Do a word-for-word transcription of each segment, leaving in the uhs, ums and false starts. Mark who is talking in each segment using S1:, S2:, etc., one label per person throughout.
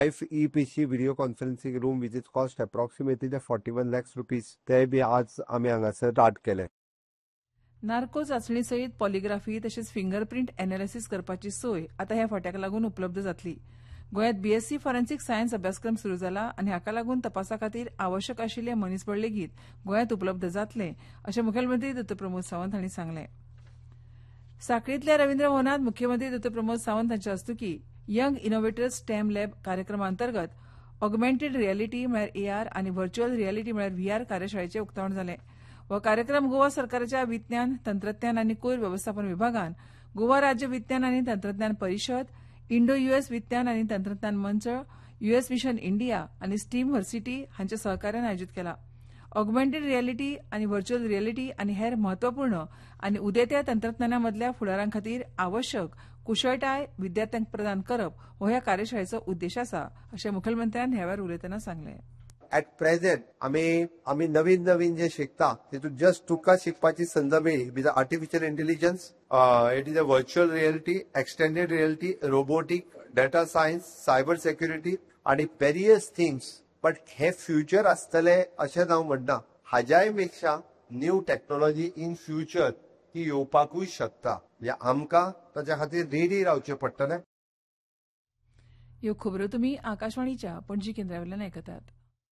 S1: Life E PC video conferencing room which is cost approximately forty one lakhs rupees ते बी आज आमी हांगासर start केले.
S2: नार्को चाचणी सयत पॉलिग्राफी तशेंच फिंगरप्रिंट एनालिसीस करपाची सोय आता ह्या फांट्याक लागून उपलब्ध जातली. गोंयांत बीएससी फॉरेन्सिक सायन्स अभ्यासक्रम सुरू जाला आनी हाका लागून तपासा खातीर आवश्यक आशिल्ले मनीसबळ लेगीत गोंयांत उपलब्ध जातले अशें मुखेलमंत्री दत्त प्रमोद सावंत हांणी सांगलें. सांखळींतल्या रवींद्र भवनांत मुख्यमंत्री दत्त प्रमोद सावंत हांचे हस्तुकीं यंग इनोव्हेटर्स स्टेम लॅब कार्यक्रमा अंतर्गत ऑगमेंटेड रियलिटी म्हळ्यार एआर आनी व्हर्च्युअल रियलिटी म्हळ्यार व्हीआर कार्यशाळेचें उक्तावण जालें. हो कार्यक्रम गोवा सरकाराच्या विज्ञान तंत्रज्ञान आनी कोयर व्यवस्थापन विभागान गोवा राज्य विज्ञान आनी तंत्रज्ञान परिशद, इंडो युएस विज्ञान आनी तंत्रज्ञान मंच, युएस मिशन इंडिया आनी स्टीम व्हर्सिटी हांच्या सहकार्यान आयोजीत केला. ऑगमेंटेड रियलिटी आनी व्हर्च्युअल रियलिटी आनी हेर म्हत्वपूर्ण आनी उदेत्या तंत्रज्ञाना मदल्या फुडारां खातीर आवश्यक कुशळटाय विद्यार्थ्यांक प्रदान करप हो ह्या कार्यशाळेचो उद्देश आसा अशें मुखेलमंत्र्यान ह्या वेळार उलयतना सांगलें.
S1: ऍट प्रेझेंट आमी आमी नवीन नवीन जे शिकता तितून जस्ट तुका शिकपाची संद मेळ्ळी with artificial intelligence, it is a virtual reality, extended reality, robotic, data science, cyber security आनी वेरियस थिंग्स. बट हे फ्युचर आसतले अशें हांव म्हणना. हाज्याय पेक्षा न्यू टेक्नॉलॉजी इन फ्युचर ती येवपाकूय शकता. म्हणजे आमकां ताच्या खातीर रेडी रावचें पडटलें.
S2: ह्यो खबरो तुमी आकाशवाणीच्या पणजी केंद्रावेल्यान आयकतात.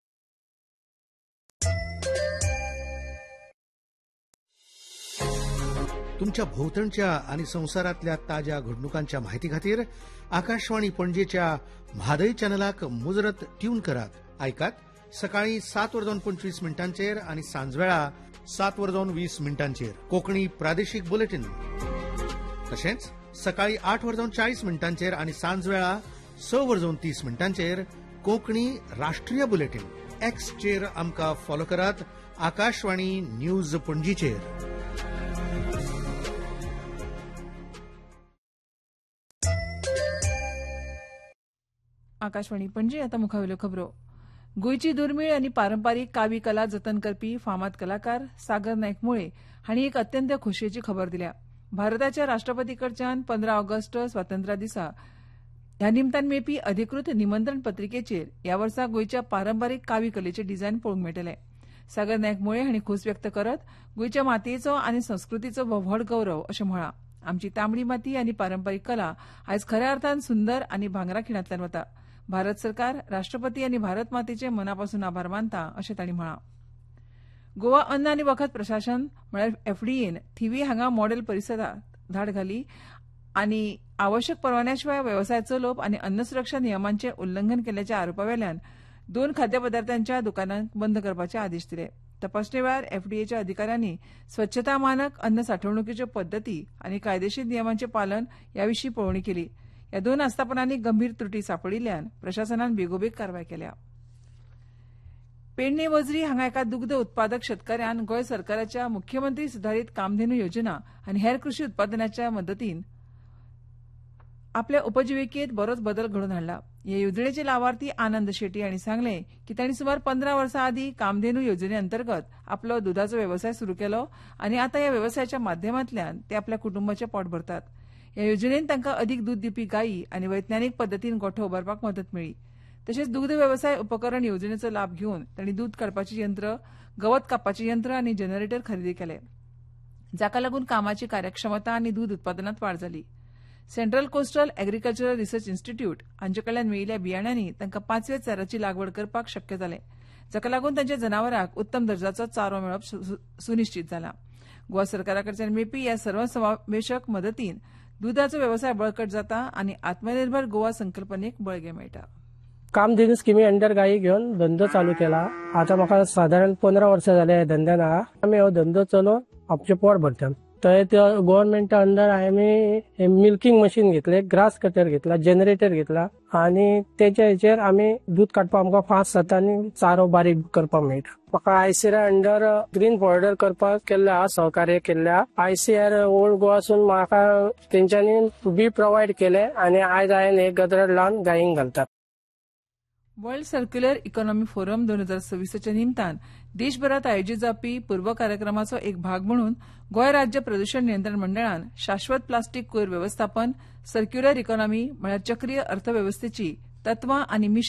S3: तुमच्या भोवतणच्या आणि संवसारातल्या ताज्या घडणुकांच्या माहिती खातीर आकाशवाणी पणजेच्या म्हादय चॅनलाक मुजरत ट्यून करात. आयकात सकाळी सात वरजावन पंचवीस मिनटांचेर आणि सांजवेळा सात वरजावन वीस मिनटांचेर कोंकणी प्रादेशीक बुलेटिन. तशेंच सकाळी आठ वरजावन चाळीस मिनटांचेर आणि सांजवेळा स वरजावन तीस मिनटांचेर कोंकणी राष्ट्रीय बुलेटिन. एक्सचेर आमकां फॉलो करात. आकाशवाणी न्यूज पणजीचेर.
S2: आकाशवाणी पणजी आतां मुखावेल्यो खबरो. गोंयची दुर्मीळ आनी पारंपारीक कावी कला जतन करपी फामाद कलाकार सागर नायक मुळे हांणी एक अत्यंत खोशयेची खबर दिल्या. भारताच्या राष्ट्रपती कडच्यान पंदरा ऑगस्ट स्वातंत्र्या दिसा ह्या निमतान मेळपी अधिकृत निमंत्रण पत्रिकेचेर ह्या वर्सा गोंयच्या पारंपारीक कावी कलेचे डिझायन पळोवंक मेळटले. सागर नायक मुळे हांणी खोस व्यक्त करत गोंयच्या मातयेचो आनी संस्कृतीचो व्हड गौरव अशें म्हळां. आमची तांबडी माती आनी पारंपारीक कला आयज खऱ्या अर्थान सुंदर आनी भांगरा खिणांतल्यान वता. भारत सरकार राष्ट्रपती आनी भारत मातेचे मनापासून आभार मानता अशें तांणी म्हळां. गोवा अन्न आनी वखद प्रशासन म्हळ्यार एफडीएन थिवी हांगा मॉडेल परिसरात धाड घाली आनी आवश्यक परवान्या शिवाय वेवसाय चलोवप आनी अन्न सुरक्षा नियमांचें उल्लंघन केल्ल्याच्या आरोपावेल्यान दोन खाद्यपदार्थांच्या दुकानांक बंद करपाचे आदेश दिले. तपासणे वेळार एफडीएच्या अधिकाऱ्यांनी स्वच्छता मानक अन्न साठवणुकीच्यो पद्दती आनी कायदेशीर नियमांचें पालन ह्या विशीं पळोवणी केली. ह्या दोन आस्थापनांनी गंभीर त्रुटी सांपडिल्ल्यान प्रशासनान बेगोबेग कारवाय केल्या. पेडणे वजरी हांगा एका दुग्ध उत्पादक शेतकाऱ्यान गोंय सरकाराच्या मुख्यमंत्री सुधारीत कामधेनू योजना आनी हेर कृशी उत्पादनाच्या मदतीन आपल्या उपजिविकेत बरोच बदल घडोवन हाडला. ह्या येवजणेचे लावार्थी आनंद शेट्टी हांणी सांगलें की तांणी सुमार पंदरा वर्सां आदीं कामधेनू येवजणे अंतर्गत आपलो दुधाचो वेवसाय सुरू केलो आनी आतां ह्या वेवसायाच्या माध्यमांतल्यान ते आपल्या कुटुंबाचें पोट भरतात. ह्या येवजणेन तांकां अदीक दूद दिवपी गायी आनी वैज्ञानीक पद्दतीन गोठो उबारपाक मदत मेळ्ळी. तशेंच दुग्ध वेवसाय उपकरण येवजणेचो लाभ घेवन तांणी दूद काडपाची यंत्र, गवत कापपाची यंत्र आनी जनरेटर खरेदी केले, जाका लागून कामाची कार्यक्षमता आनी दूद उत्पादनांत वाड जाली. Central coastal agricultural research institute हांचे कडल्यान मेळिल्ल्या बियाण्यांनी तांकां पांचवे चाराची लागवड करपाक शक्य जालें, जाका लागून तांच्या जनावरांक उत्तम दर्जाचो चारो मेळप सुनिश्चित जाला. गोवा सरकारा कडच्यान मेळपी ह्या सर्वसमावेशक मदतीन दुधाचो वेवसाय बळकट जाता आनी आत्मनिर्भर गोवा संकल्पनेक बळगें मेळटा.
S4: कामधेनू स्किमी अंडर गायी घेवन धंदो चालू केला. आता म्हाका साधारण पंदरा वर्सां जाले ह्या धंद्यान आहा. आमी हो धंदो चलोवन आमचें पोट भरतात. थंय गव्हर्नमेंटा अंडर आमी मिल्किंग मशीन घेतले, ग्रास कटर घेतला, जनरेटर घेतला आनी तेच्या हेचेर आमी दूध काडपाक आमकां फास्ट जाता आनी चारो बारीक करपाक मेळटा. म्हाका आयसीआर अंडर ग्रीन बॉर्डर करपाक केल्ले आहा, सहकार्य केल्ल्या. आयसीआर ओल्ड गोवासून म्हाका तेंच्यांनी बी प्रोवायड केले आनी आयज हांवें एक गजर लावन गायींक घालतात.
S2: वर्ल्ड सर्क्युलर इकॉनॉमी फोरम दोन हजार सव्वीसच्या निमतान देशभरात आयोजीत जावपी पूर्व कार्यक्रमाचो एक भाग म्हणून गोंय राज्य प्रदूषण नियंत्रण मंडळान शाश्वत प्लास्टीक कोयर व्यवस्थापन, सर्क्युलर इकॉनॉमी म्हळ्यार चक्रीय अर्थवेवस्थेची तत्वां आनी मिशन